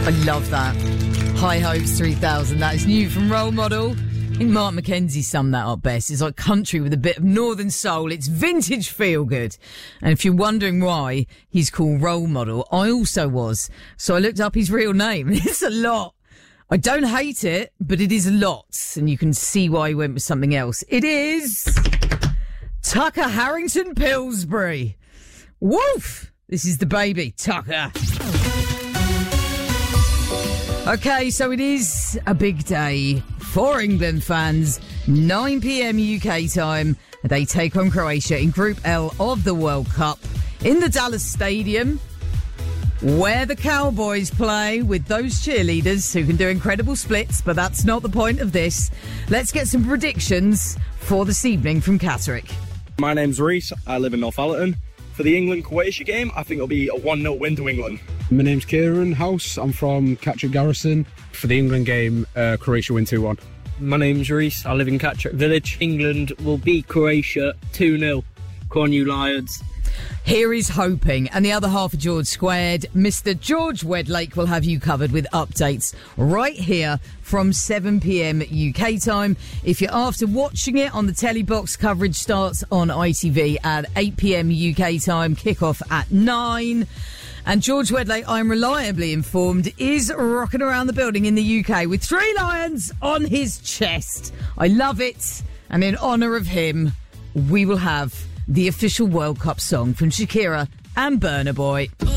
I love that. High Hopes 3000. That is new from Role Model. I think Mark McKenzie summed that up best. It's like country with a bit of northern soul. It's vintage feel good. And if you're wondering why he's called Role Model, I also was. So I looked up his real name. It's a lot. I don't hate it, but it is a lot. And you can see why he went with something else. It is Tucker Harrington Pillsbury. Woof! This is the baby, Tucker. Okay, so it is a big day for England fans. 9 p.m. UK time. They take on Croatia in Group L of the World Cup in the Dallas Stadium, where the Cowboys play with those cheerleaders who can do incredible splits, but that's not the point of this. Let's get some predictions for this evening from Catterick. My name's Reese. I live in Northallerton. For the England-Croatia game, I think it'll be a 1-0 win to England. My name's Kieran House. I'm from Catterick Garrison. For the England game, Croatia win 2-1. My name's Reese. I live in Catterick Village. England will beat Croatia 2-0. Cornu Lions. Here is hoping. And the other half of George Squared, Mr. George Wedlake will have you covered with updates right here from 7 p.m. UK time. If you're after watching it on the telly box, coverage starts on ITV at 8 p.m. UK time, kickoff at 9. And George Wedlake, I'm reliably informed, is rocking around the building in the UK with 3 lions on his chest. I love it. And in honour of him, we will have the official World Cup song from Shakira and Burna Boy.